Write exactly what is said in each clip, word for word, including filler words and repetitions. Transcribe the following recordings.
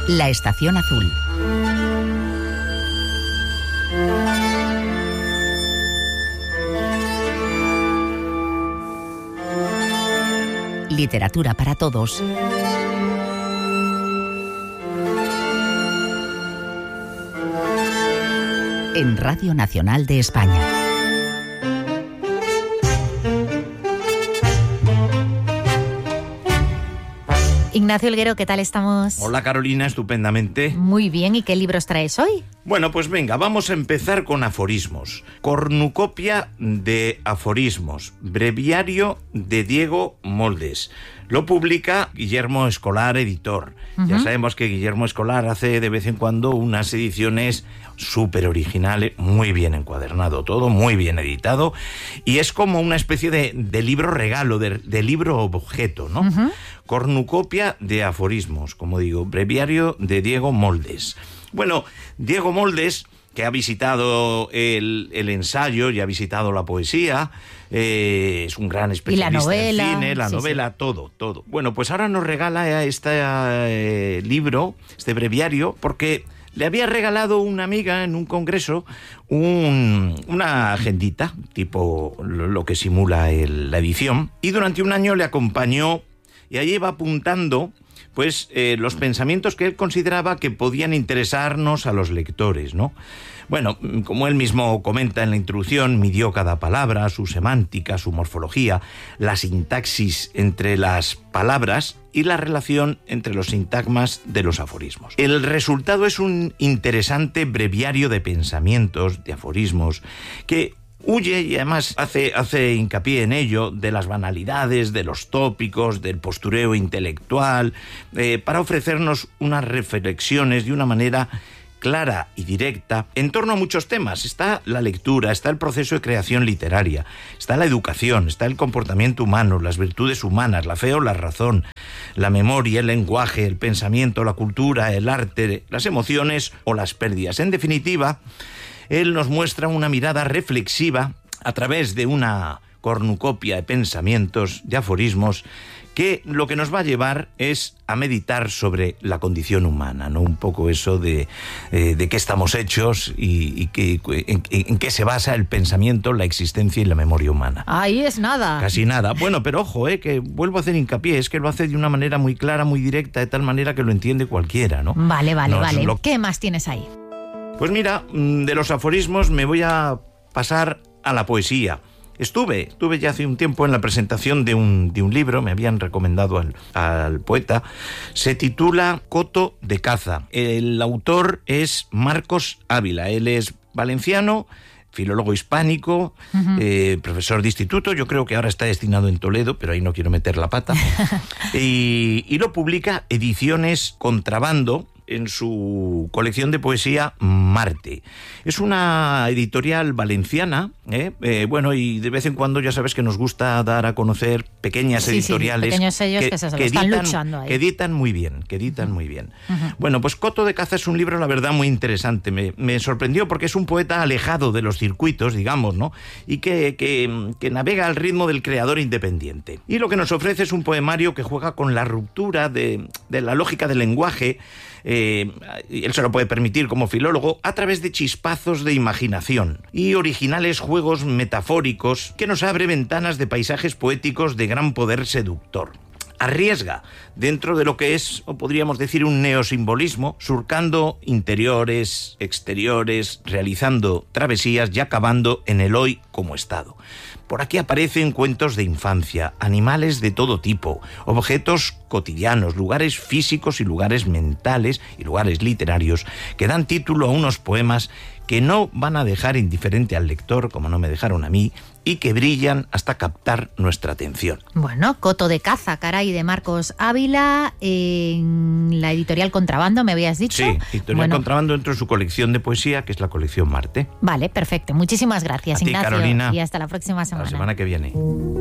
La Estación Azul. Literatura para todos. En Radio Nacional de España. Ignacio Helguero, ¿qué tal estamos? Hola Carolina, estupendamente. Muy bien, ¿y qué libros traes hoy? Bueno, pues venga, vamos a empezar con aforismos. Cornucopia de aforismos, breviario de Diego Moldes. Lo publica Guillermo Escolar, editor. Uh-huh. Ya sabemos que Guillermo Escolar hace de vez en cuando unas ediciones súper originales, muy bien encuadernado todo, muy bien editado, y es como una especie de, de libro regalo, de, de libro objeto, ¿no? Uh-huh. Cornucopia de aforismos, como digo, breviario de Diego Moldes. Bueno, Diego Moldes, que ha visitado el, el ensayo y ha visitado la poesía, eh, es un gran especialista y la novela, en cine, la sí, novela, sí. todo, todo. Bueno, pues ahora nos regala este eh, libro, este breviario, porque le había regalado una amiga en un congreso un, una agendita, tipo lo, lo que simula el, la edición, y durante un año le acompañó y allí iba apuntando pues eh, los pensamientos que él consideraba que podían interesarnos a los lectores, ¿no? Bueno, como él mismo comenta en la introducción, midió cada palabra, su semántica, su morfología, la sintaxis entre las palabras y la relación entre los sintagmas de los aforismos. El resultado es un interesante breviario de pensamientos, de aforismos, que huye y además hace, hace hincapié en ello de las banalidades, de los tópicos, del postureo intelectual, eh, para ofrecernos unas reflexiones de una manera clara y directa en torno a muchos temas. Está la lectura, está el proceso de creación literaria, está la educación, está el comportamiento humano, las virtudes humanas, la fe o la razón, la memoria, el lenguaje, el pensamiento, la cultura, el arte, las emociones o las pérdidas. En definitiva, él nos muestra una mirada reflexiva a través de una cornucopia de pensamientos, de aforismos, que lo que nos va a llevar es a meditar sobre la condición humana, ¿no? Un poco eso de, eh, de qué estamos hechos y, y que, en, en qué se basa el pensamiento, la existencia y la memoria humana. Ahí es nada. Casi nada. Bueno, pero ojo, eh, que vuelvo a hacer hincapié, es que lo hace de una manera muy clara, muy directa, de tal manera que lo entiende cualquiera, ¿no? Vale, vale, Nos vale. lo... ¿Qué más tienes ahí? Pues mira, de los aforismos me voy a pasar a la poesía. Estuve, estuve ya hace un tiempo en la presentación de un, de un libro, me habían recomendado al, al poeta, se titula Coto de caza. El autor es Marcos Ávila, él es valenciano, filólogo hispánico, uh-huh. eh, profesor de instituto, yo creo que ahora está destinado en Toledo, pero ahí no quiero meter la pata, y, y lo publica Ediciones Contrabando, en su colección de poesía Marte. Es una editorial valenciana, ¿eh? Eh, bueno, y de vez en cuando ya sabes que nos gusta dar a conocer pequeñas sí, editoriales sí, pequeños sellos que, que, se, se que están editan, luchando ahí. Que editan muy bien, que editan uh-huh. muy bien. Uh-huh. Bueno, pues Coto de caza es un libro, la verdad, muy interesante. Me, me sorprendió porque es un poeta alejado de los circuitos, digamos, ¿no? Y que, que, que navega al ritmo del creador independiente. Y lo que nos ofrece es un poemario que juega con la ruptura de, de la lógica del lenguaje. Eh, él se lo puede permitir como filólogo a través de chispazos de imaginación y originales juegos metafóricos que nos abre ventanas de paisajes poéticos de gran poder seductor. Arriesga dentro de lo que es, o podríamos decir, un neosimbolismo, surcando interiores, exteriores, realizando travesías y acabando en el hoy como estado. Por aquí aparecen cuentos de infancia, animales de todo tipo, objetos cotidianos, lugares físicos y lugares mentales y lugares literarios que dan título a unos poemas que no van a dejar indiferente al lector, como no me dejaron a mí, y que brillan hasta captar nuestra atención. Bueno, Coto de caza, caray, de Marcos Ávila, en la editorial Contrabando, me habías dicho. Sí, editorial bueno. Contrabando dentro de su colección de poesía, que es la colección Marte. Vale, perfecto. Muchísimas gracias, a ti, Ignacio. Carolina. Y hasta la próxima semana. La semana que viene.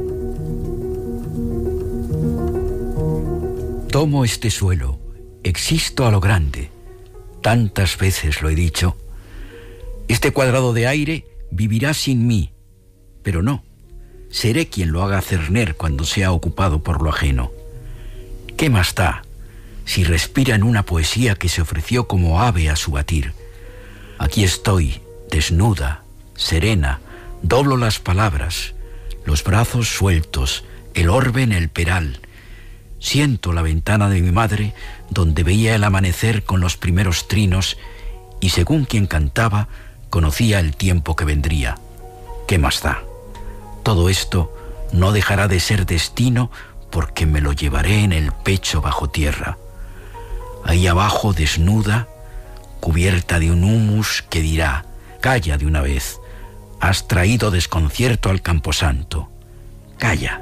Tomo este suelo, existo a lo grande. Tantas veces lo he dicho. Este cuadrado de aire vivirá sin mí, pero no, seré quien lo haga cerner cuando sea ocupado por lo ajeno. ¿Qué más da si respira en una poesía que se ofreció como ave a su batir. Aquí estoy, desnuda, serena, doblo las palabras, los brazos sueltos, el orbe en el peral. Siento la ventana de mi madre, donde veía el amanecer con los primeros trinos, y según quien cantaba, conocía el tiempo que vendría. ¿Qué más da? Todo esto no dejará de ser destino, porque me lo llevaré en el pecho bajo tierra. Ahí abajo, desnuda, cubierta de un humus que dirá: calla de una vez, has traído desconcierto al camposanto. Calla.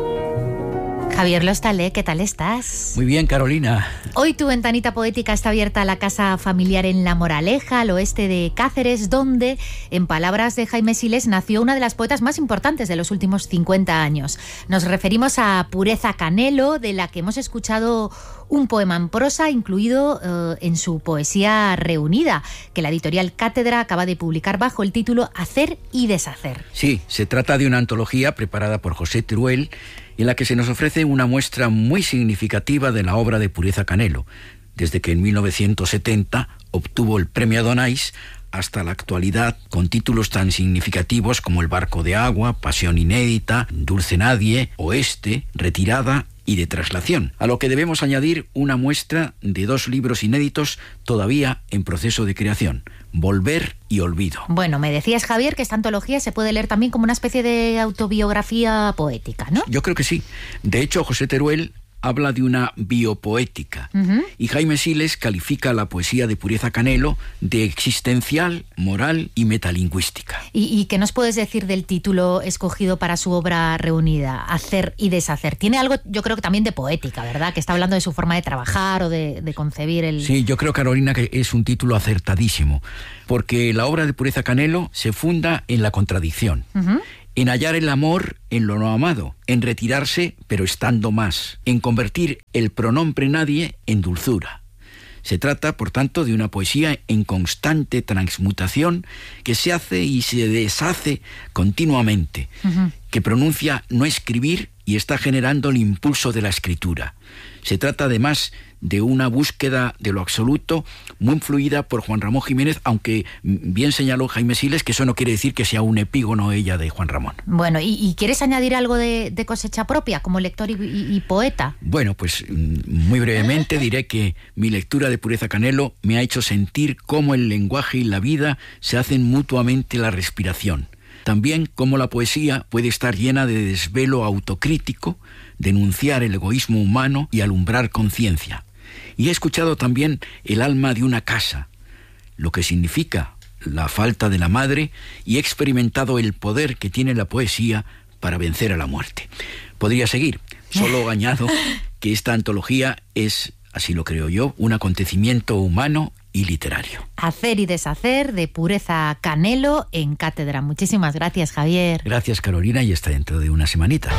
Javier Lostalé, ¿qué tal estás? Muy bien, Carolina. Hoy tu ventanita poética está abierta a la casa familiar en La Moraleja, al oeste de Cáceres, donde, en palabras de Jaime Siles, nació una de las poetas más importantes de los últimos cincuenta años. Nos referimos a Pureza Canelo, de la que hemos escuchado un poema en prosa incluido eh, en su poesía reunida, que la editorial Cátedra acaba de publicar bajo el título Hacer y Deshacer. Sí, se trata de una antología preparada por José Teruel, en la que se nos ofrece una muestra muy significativa de la obra de Pureza Canelo, desde que en mil novecientos setenta obtuvo el premio Adonais hasta la actualidad, con títulos tan significativos como El barco de agua, Pasión inédita, Dulce nadie, Oeste, Retirada y De traslación, a lo que debemos añadir una muestra de dos libros inéditos todavía en proceso de creación: Volver y Olvido. Bueno, me decías, Javier, que esta antología se puede leer también como una especie de autobiografía poética, ¿no? Yo creo que sí. De hecho, José Teruel habla de una biopoética, uh-huh. y Jaime Siles califica la poesía de Pureza Canelo de existencial, moral y metalingüística. ¿Y, y qué nos puedes decir del título escogido para su obra reunida, Hacer y Deshacer? Tiene algo, yo creo que también de poética, ¿verdad? Que está hablando de su forma de trabajar o de, de concebir el... Sí, yo creo, Carolina, que es un título acertadísimo, porque la obra de Pureza Canelo se funda en la contradicción. Uh-huh. En hallar el amor en lo no amado, en retirarse pero estando más, en convertir el pronombre nadie en dulzura. Se trata, por tanto, de una poesía en constante transmutación que se hace y se deshace continuamente, uh-huh. que pronuncia no escribir y está generando el impulso de la escritura. Se trata además de una búsqueda de lo absoluto muy influida por Juan Ramón Jiménez, aunque bien señaló Jaime Siles que eso no quiere decir que sea un epígono ella de Juan Ramón. Bueno, ¿y, y quieres añadir algo de, de cosecha propia como lector y, y, y poeta? Bueno, pues muy brevemente diré que mi lectura de Pureza Canelo me ha hecho sentir cómo el lenguaje y la vida se hacen mutuamente la respiración. También cómo la poesía puede estar llena de desvelo autocrítico, denunciar el egoísmo humano y alumbrar conciencia. Y he escuchado también el alma de una casa, lo que significa la falta de la madre, y he experimentado el poder que tiene la poesía para vencer a la muerte. Podría seguir, solo añado que esta antología es, así lo creo yo, un acontecimiento humano y literario. Hacer y Deshacer, de Pureza Canelo, en Cátedra. Muchísimas gracias, Javier. Gracias, Carolina, y hasta dentro de una semanita.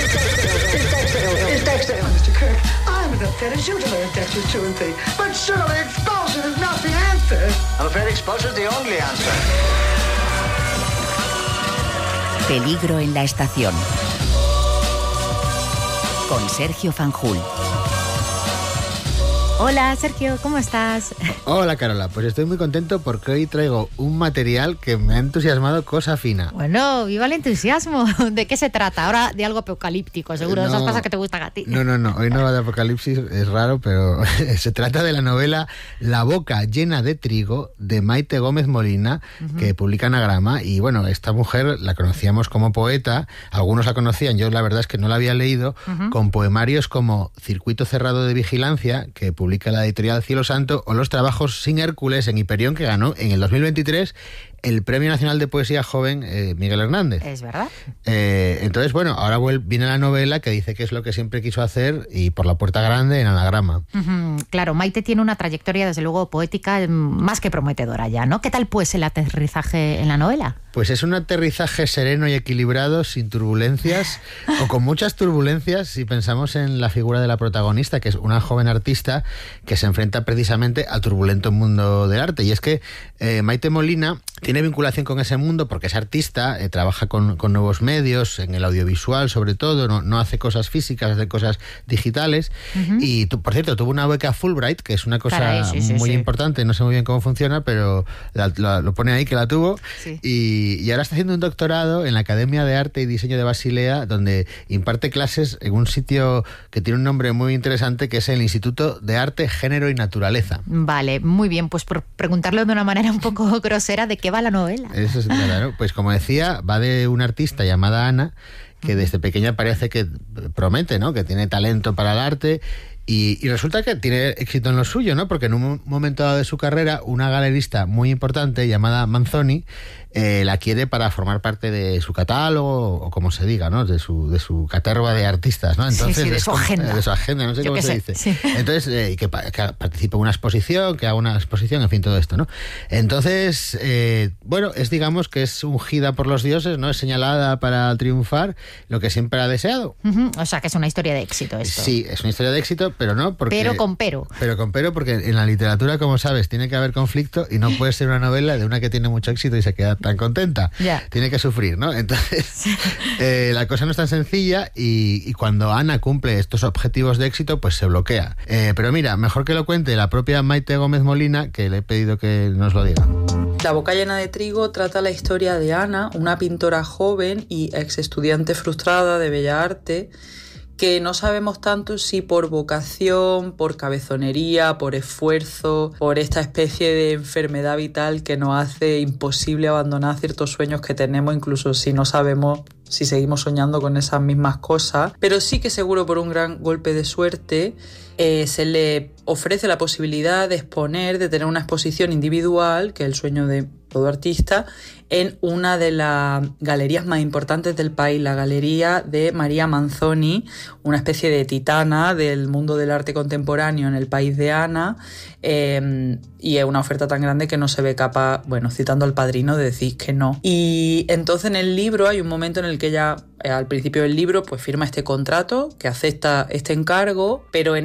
Peligro en la estación. Con Sergio Fanjul. Hola, Sergio, ¿cómo estás? Hola, Carola, pues estoy muy contento porque hoy traigo un material que me ha entusiasmado cosa fina. Bueno, viva el entusiasmo. ¿De qué se trata? Ahora de algo apocalíptico, seguro, no, de esas cosas que te gustan a ti. No, no, no, hoy no va de apocalipsis, es raro, pero se trata de la novela La boca llena de trigo, de Maite Gómez Molina, uh-huh. que publica Anagrama. Y bueno, esta mujer la conocíamos como poeta, algunos la conocían, yo la verdad es que no la había leído, uh-huh. con poemarios como Circuito cerrado de vigilancia, que publica la editorial Cielo Santo, o Los trabajos sin Hércules en Hiperión, que ganó en el dos mil veintitrés el Premio Nacional de Poesía Joven eh, Miguel Hernández. Es verdad. Eh, entonces, bueno, ahora vuelve, viene la novela que dice que es lo que siempre quiso hacer, y por la puerta grande en Anagrama. Uh-huh. Claro, Maite tiene una trayectoria, desde luego, poética más que prometedora ya, ¿no? ¿Qué tal, pues, el aterrizaje en la novela? Pues es un aterrizaje sereno y equilibrado, sin turbulencias, o con muchas turbulencias, si pensamos en la figura de la protagonista, que es una joven artista que se enfrenta precisamente al turbulento mundo del arte. Y es que eh, Maite Molina tiene tiene vinculación con ese mundo porque es artista, eh, trabaja con, con nuevos medios, en el audiovisual sobre todo, no, no hace cosas físicas, hace cosas digitales. Uh-huh. Y, tu, por cierto, tuvo una beca Fulbright, que es una cosa Caray, sí, sí, muy sí. importante, no sé muy bien cómo funciona, pero la, la, lo pone ahí que la tuvo. Sí. Y, y ahora está haciendo un doctorado en la Academia de Arte y Diseño de Basilea, donde imparte clases en un sitio que tiene un nombre muy interesante, que es el Instituto de Arte, Género y Naturaleza. Vale, muy bien, pues por preguntarlo de una manera un poco grosera, ¿de qué va la novela? Eso es claro. Pues como decía, va de una artista llamada Ana, que desde pequeña parece que promete, ¿no? Que tiene talento para el arte. Y, y resulta que tiene éxito en lo suyo, ¿no? Porque en un momento dado de su carrera, una galerista muy importante llamada Manzoni eh, la quiere para formar parte de su catálogo, o como se diga, ¿no? De su, de su caterva de artistas, ¿no? Entonces, sí, sí, de su como, agenda. De su agenda, no sé Yo cómo se sé, dice. Sí. Entonces, eh, que, que participe en una exposición, que haga una exposición, en fin, todo esto, ¿no? Entonces, eh, bueno, es digamos que es ungida por los dioses, ¿no? Es señalada para triunfar, lo que siempre ha deseado. Uh-huh. O sea, que es una historia de éxito esto. Sí, es una historia de éxito, pero no porque... Pero con pero. Pero con pero, porque en la literatura, como sabes, tiene que haber conflicto y no puede ser una novela de una que tiene mucho éxito y se queda tan contenta. Yeah. Tiene que sufrir, ¿no? Entonces, eh, la cosa no es tan sencilla y, y cuando Ana cumple estos objetivos de éxito, pues se bloquea. Eh, pero mira, mejor que lo cuente la propia Maite Gómez Molina, que le he pedido que nos lo diga. La boca llena de trigo trata la historia de Ana, una pintora joven y ex estudiante frustrada de Bellas Artes, que no sabemos tanto si por vocación, por cabezonería, por esfuerzo, por esta especie de enfermedad vital que nos hace imposible abandonar ciertos sueños que tenemos, incluso si no sabemos si seguimos soñando con esas mismas cosas. Pero sí que seguro por un gran golpe de suerte eh, se le ofrece la posibilidad de exponer, de tener una exposición individual, que es el sueño de todo artista, en una de las galerías más importantes del país, la Galería de María Manzoni, una especie de titana del mundo del arte contemporáneo en el país de Ana, eh, y es una oferta tan grande que no se ve capaz, bueno, citando al Padrino, de decir que no. Y entonces en el libro hay un momento en el que ella, al principio del libro, pues firma este contrato, que acepta este encargo, pero en